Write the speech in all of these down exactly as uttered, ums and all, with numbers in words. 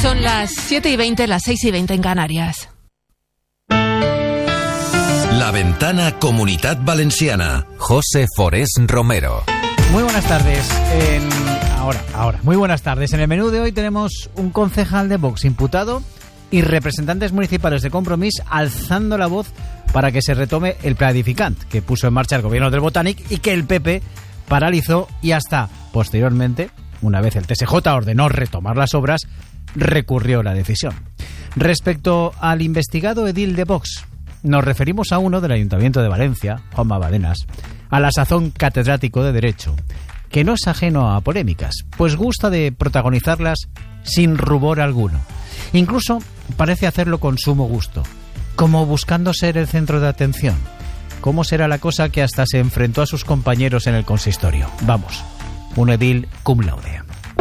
Son las siete y veinte, las seis y veinte en Canarias. La Ventana Comunitat Valenciana. José Forés Romero. Muy buenas tardes. En... Ahora, ahora. Muy buenas tardes. En el menú de hoy tenemos un concejal de Vox imputado y representantes municipales de Compromís alzando la voz para que se retome el Pla Edificant que puso en marcha el gobierno del Botànic y que el P P paralizó y hasta posteriormente, una vez el T S J ordenó retomar las obras, recurrió la decisión. Respecto al investigado edil de Vox, nos referimos a uno del Ayuntamiento de Valencia, Juanma Badenas, a la sazón catedrático de Derecho, que no es ajeno a polémicas, pues gusta de protagonizarlas sin rubor alguno. Incluso parece hacerlo con sumo gusto, como buscando ser el centro de atención. ¿Cómo será la cosa que hasta se enfrentó a sus compañeros en el consistorio? Vamos, un edil cum laude.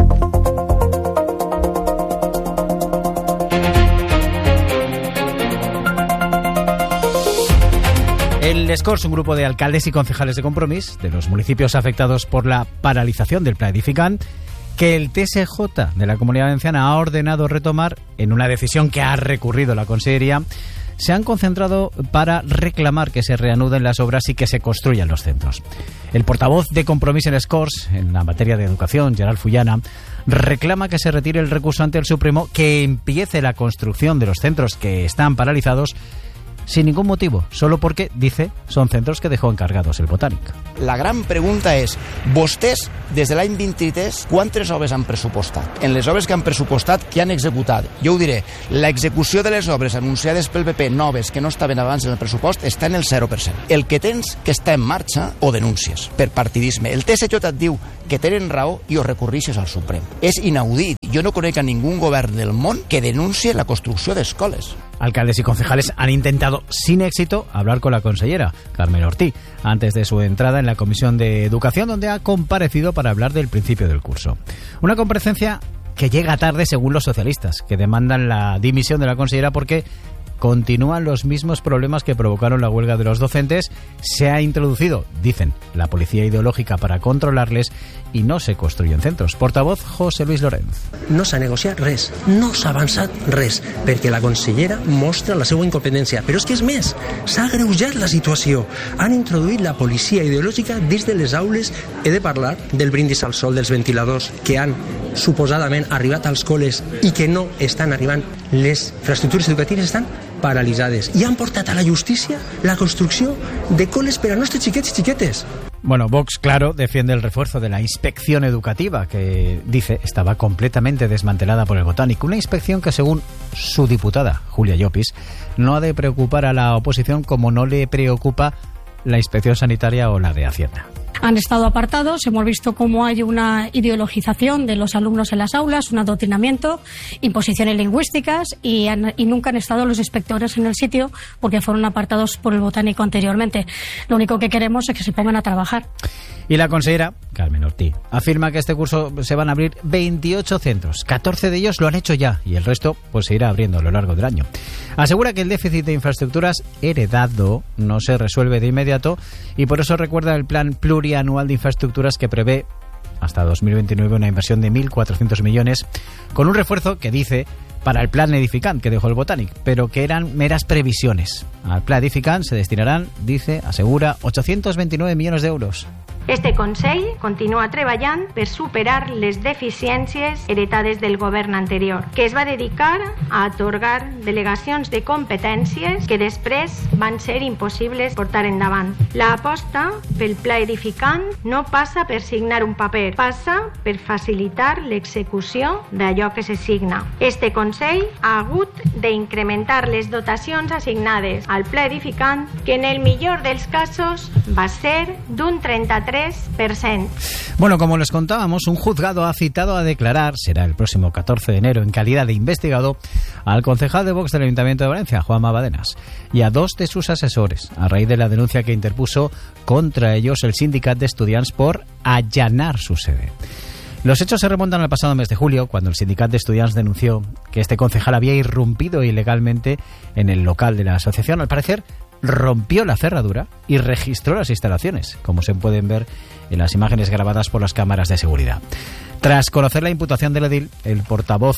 El Escors, un grupo de alcaldes y concejales de Compromís de los municipios afectados por la paralización del Pla Edificant, que el T S J de la Comunidad Valenciana ha ordenado retomar en una decisión que ha recurrido la Consellería, se han concentrado para reclamar que se reanuden las obras y que se construyan los centros. El portavoz de Compromís en Escors, en la materia de educación, Gerard Fullana, reclama que se retire el recurso ante el Supremo, que empiece la construcción de los centros que están paralizados sin ningún motivo, solo porque, dice, son centros que dejó encargados el Botànic. La gran pregunta és, vostès, des de l'any vint-i-tres, quantes obres han pressupostat? En les obres que han pressupostat, que han executat? Jo ho diré, l'execució de les obres anunciades pel P P noves que no estaven abans en el pressupost està en el zero per cent. El que tens que està en marxa o denúncies per partidisme. El T S J et diu que tenen raó i ho recurrixes al Suprem. És inaudit. Jo no conec a ningún govern del món que denuncie la construcció d'escoles. Alcaldes y concejales han intentado sin éxito hablar con la consellera, Carmen Ortí, antes de su entrada en la Comisión de Educación, donde ha comparecido para hablar del principio del curso. Una comparecencia que llega tarde según los socialistas, que demandan la dimisión de la consellera porque continúan los mismos problemas que provocaron la huelga de los docentes. Se ha introducido, dicen, la policía ideológica para controlarles y no se construyen centros. Portavoz José Luis Lorenz. No s'ha negociat res, no s'ha avançat res, perquè la consellera mostra la seva incompetència. Però és que és més, s'ha agreujat la situació. Han introduït la policia ideològica dins de les aules. He de parlar del brindis al sol, dels ventiladors que han suposadament arribat als col·les i que no estan arribant. Les infraestructures educatives estan paralitzades i han portat a la justícia la construcció de col·les per a nostres xiquets i xiquetes. Bueno, Vox, claro, defiende el refuerzo de la inspección educativa que, dice, estaba completamente desmantelada por el Botànic. Una inspección que, según su diputada, Julia Llopis, no ha de preocupar a la oposición como no le preocupa la inspección sanitaria o la de Hacienda. Han estado apartados, hemos visto cómo hay una ideologización de los alumnos en las aulas, un adoctrinamiento, imposiciones lingüísticas y, han, y nunca han estado los inspectores en el sitio porque fueron apartados por el Botánico anteriormente. Lo único que queremos es que se pongan a trabajar. Y la consellera, Carmen Ortí, afirma que este curso se van a abrir veintiocho centros, catorce de ellos lo han hecho ya y el resto pues se irá abriendo a lo largo del año. Asegura que el déficit de infraestructuras heredado no se resuelve de inmediato y por eso recuerda el plan plurianual de infraestructuras que prevé hasta dos mil veintinueve una inversión de mil cuatrocientos millones con un refuerzo que dice para el Plan Edificant que dejó el Botànic, pero que eran meras previsiones. Al Plan Edificant se destinarán, dice, asegura, ochocientos veintinueve millones de euros. Este Consell continua treballant per superar les deficiències heretades del govern anterior, que es va dedicar a atorgar delegacions de competències que després van ser impossibles portar endavant. La aposta pel Pla Edificant no passa per signar un paper, passa per facilitar l'execució d'allò que se signa. Este Consell ha hagut d'incrementar les dotacions assignades al Pla Edificant, que en el millor dels casos va ser d'un trenta-tres por ciento. Bueno, como les contábamos, un juzgado ha citado a declarar, será el próximo catorce de enero, en calidad de investigado, al concejal de Vox del Ayuntamiento de Valencia, Juanma Badenas, y a dos de sus asesores, a raíz de la denuncia que interpuso contra ellos el Sindicat de Estudiants por allanar su sede. Los hechos se remontan al pasado mes de julio, cuando el Sindicat de Estudiants denunció que este concejal había irrumpido ilegalmente en el local de la asociación. Al parecer, rompió la cerradura y registró las instalaciones, como se pueden ver en las imágenes grabadas por las cámaras de seguridad. Tras conocer la imputación del edil, el portavoz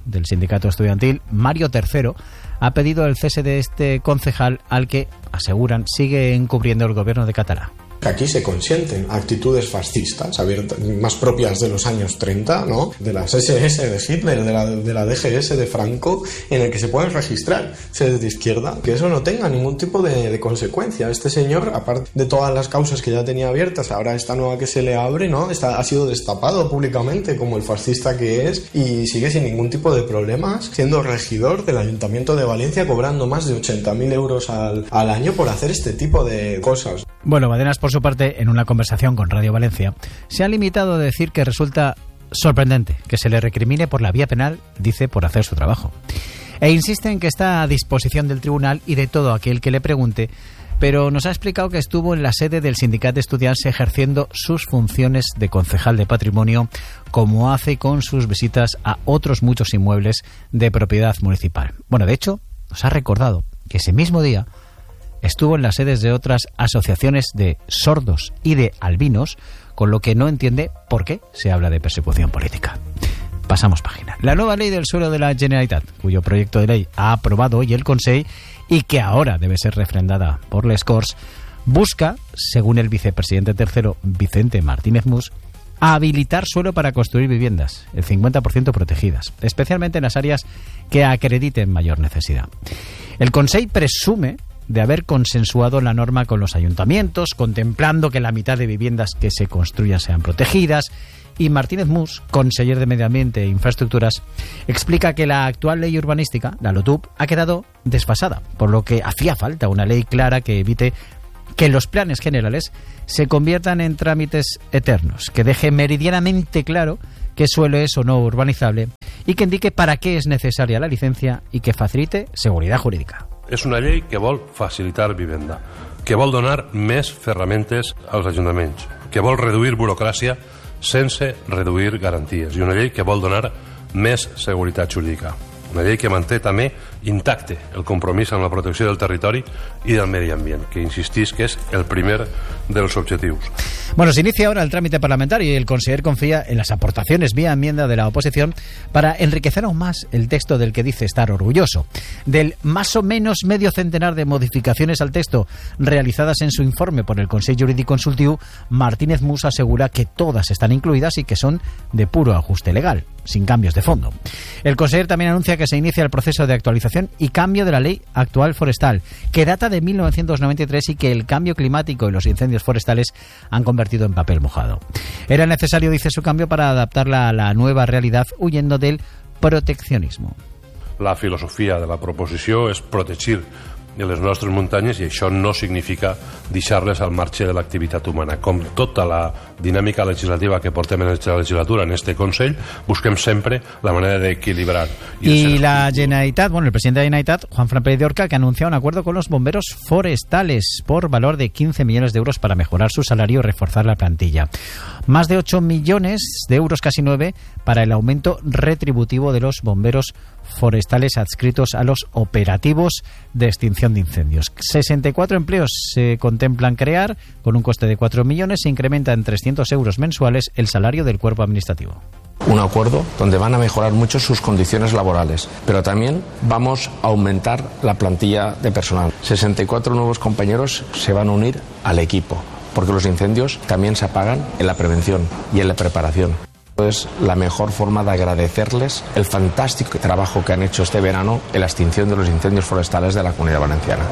del sindicato estudiantil, Mario Tercero, ha pedido el cese de este concejal al que, aseguran, sigue encubriendo el gobierno de Catalá. Aquí se consienten actitudes fascistas, más propias de los años treinta, ¿no? De las ese ese de Hitler, de la, de la D G S de Franco, en el que se pueden registrar sedes de izquierda, que eso no tenga ningún tipo de, de consecuencia. Este señor, aparte de todas las causas que ya tenía abiertas, ahora esta nueva que se le abre, ¿no? Está, ha sido destapado públicamente como el fascista que es y sigue sin ningún tipo de problemas, siendo regidor del Ayuntamiento de Valencia, cobrando más de ochenta mil euros al, al año por hacer este tipo de cosas. Bueno, Badenas, por su parte, en una conversación con Radio Valencia, se ha limitado a decir que resulta sorprendente que se le recrimine por la vía penal, dice, por hacer su trabajo. E insiste en que está a disposición del tribunal y de todo aquel que le pregunte, pero nos ha explicado que estuvo en la sede del Sindicat d'Estudiants ejerciendo sus funciones de concejal de patrimonio, como hace con sus visitas a otros muchos inmuebles de propiedad municipal. Bueno, de hecho, nos ha recordado que ese mismo día estuvo en las sedes de otras asociaciones de sordos y de albinos, con lo que no entiende por qué se habla de persecución política. Pasamos página. La nueva ley del suelo de la Generalitat, cuyo proyecto de ley ha aprobado hoy el Consell y que ahora debe ser refrendada por les Corts, busca, según el vicepresidente tercero Vicente Martínez Mus, habilitar suelo para construir viviendas, el cincuenta por ciento protegidas, especialmente en las áreas que acrediten mayor necesidad. El Consell presume de haber consensuado la norma con los ayuntamientos, contemplando que la mitad de viviendas que se construyan sean protegidas, y Martínez Mus, conseller de Medio Ambiente e Infraestructuras, explica que la actual ley urbanística, la LOTUP, ha quedado desfasada, por lo que hacía falta una ley clara que evite que los planes generales se conviertan en trámites eternos, que deje meridianamente claro qué suelo es o no urbanizable y que indique para qué es necesaria la licencia y que facilite seguridad jurídica. És una llei que vol facilitar vivenda, que vol donar més ferramentes als ajuntaments, que vol reduir burocràcia sense reduir garanties, i una llei que vol donar més seguretat jurídica. Una llei que manté també intacte el compromís amb la protecció del territori y del medi ambient, que insistís que es el primer de los objetivos. Bueno, se inicia ahora el trámite parlamentario y el conseller confía en las aportaciones vía enmienda de la oposición para enriquecer aún más el texto del que dice estar orgulloso. Del más o menos medio centenar de modificaciones al texto realizadas en su informe por el Consell Jurídic Consultiu, Martínez Mus asegura que todas están incluidas y que son de puro ajuste legal, sin cambios de fondo. El conseller también anuncia que se inicia el proceso de actualización y cambio de la ley actual forestal, que data de mil novecientos noventa y tres y que el cambio climático y los incendios forestales han convertido en papel mojado. Era necesario, dice, su cambio para adaptarla a la nueva realidad, huyendo del proteccionismo. La filosofia de la proposició és protegir les nostres muntanyes i això no significa deixar-les al marge de l'activitat humana. Com tota la dinàmica legislativa que portem en aquesta legislatura, en este Consell, busquem sempre la manera de equilibrar. Y, y la Generalitat, bueno, el presidente de la Generalitat, Juan Fran Pérez de Orca, que ha anunciado un acuerdo con los bomberos forestales por valor de quince millones de euros para mejorar su salario y reforzar la plantilla. Más de ocho millones de euros, casi nueve, para el aumento retributivo de los bomberos forestales adscritos a los operativos de extinción de incendios. sesenta y cuatro empleos se contemplan crear, con un coste de cuatro millones, se incrementa en trescientos euros mensuales el salario del cuerpo administrativo. Un acuerdo donde van a mejorar mucho sus condiciones laborales, pero también vamos a aumentar la plantilla de personal. sesenta y cuatro nuevos compañeros se van a unir al equipo, porque los incendios también se apagan en la prevención y en la preparación. Es la mejor forma de agradecerles el fantástico trabajo que han hecho este verano en la extinción de los incendios forestales de la Comunidad Valenciana.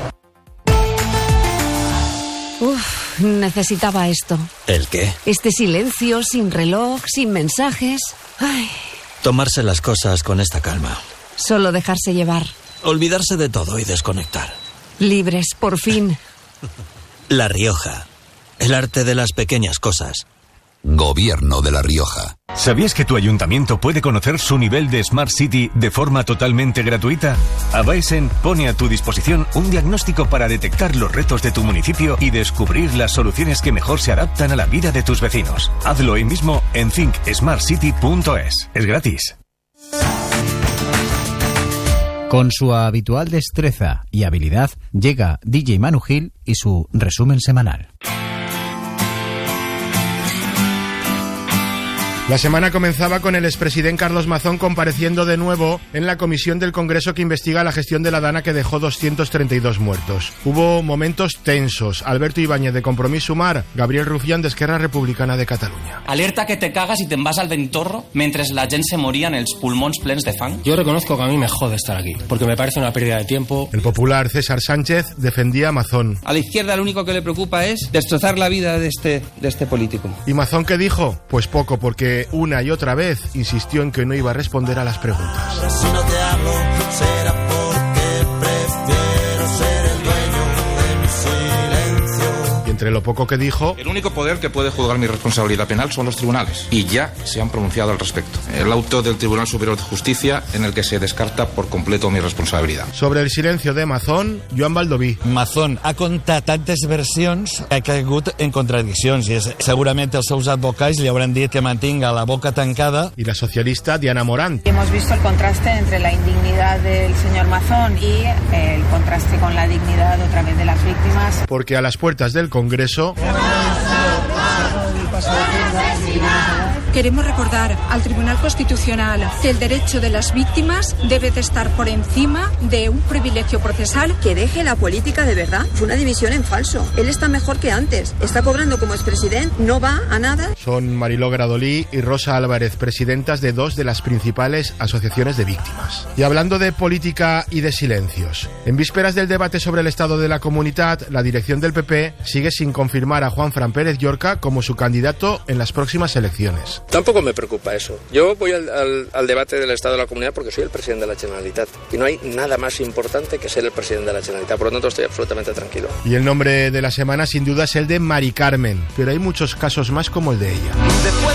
Uf, necesitaba esto. ¿El qué? Este silencio, sin reloj, sin mensajes. Ay. Tomarse las cosas con esta calma. Solo dejarse llevar. Olvidarse de todo y desconectar. Libres, por fin. La Rioja. El arte de las pequeñas cosas. Gobierno de La Rioja. ¿Sabías que tu ayuntamiento puede conocer su nivel de Smart City de forma totalmente gratuita? Avaisen pone a tu disposición un diagnóstico para detectar los retos de tu municipio y descubrir las soluciones que mejor se adaptan a la vida de tus vecinos. Hazlo hoy mismo en think smart city punto es. Es gratis. Con su habitual destreza y habilidad llega D J Manu Gil y su resumen semanal. La semana comenzaba con el expresidente Carlos Mazón compareciendo de nuevo en la comisión del Congreso que investiga la gestión de la Dana, que dejó doscientos treinta y dos muertos. Hubo momentos tensos. Alberto Ibáñez de Compromís Sumar, Gabriel Rufián de Esquerra Republicana de Catalunya. Alerta que te cagas i te'n vas al Bentorro mentre la gent se moria en els pulmons plens de fang. Yo reconozco que a mí me jode estar aquí, porque me parece una pérdida de tiempo. El popular César Sánchez defendía a Mazón. A la izquierda lo único que le preocupa es destrozar la vida de este, de este político. ¿Y Mazón qué dijo? Pues poco, porque una y otra vez insistió en que no iba a responder a las preguntas. Si no te hablo, será porque prefiero ser el dueño de mi silencio. Y entre lo poco que dijo... El único poder que puede juzgar mi responsabilidad penal son los tribunales, y ya se han pronunciado al respecto. El auto del Tribunal Superior de Justicia en el que se descarta por completo mi responsabilidad. Sobre el silencio de Mazón, Joan Baldoví. Mazón ha contat tantes versions que ha caigut en contradiccions i és, segurament els seus advocats li hauran dit que mantinga la boca tancada. Y la socialista Diana Morán. Hemos visto el contraste entre la indignidad del señor Mazón y el contraste con la dignidad otra vez de las víctimas. Porque a las puertas del Congreso... Queremos recordar al Tribunal Constitucional que el derecho de las víctimas debe de estar por encima de un privilegio procesal. Que deje la política de verdad. Fue una dimisión en falso. Él está mejor que antes. Está cobrando como expresidente. No va a nada. Son Mariló Gradolí y Rosa Álvarez, presidentas de dos de las principales asociaciones de víctimas. Y hablando de política y de silencios, en vísperas del debate sobre el estado de la comunidad, la dirección del P P sigue sin confirmar a Juanfran Pérez Llorca como su candidato en las próximas elecciones. Tampoco me preocupa eso. Yo voy al, al, al debate del Estado de la Comunidad porque soy el presidente de la Generalitat. Y no hay nada más importante que ser el presidente de la Generalitat. Por lo tanto, estoy absolutamente tranquilo. Y el nombre de la semana, sin duda, es el de Mari Carmen. Pero hay muchos casos más como el de ella.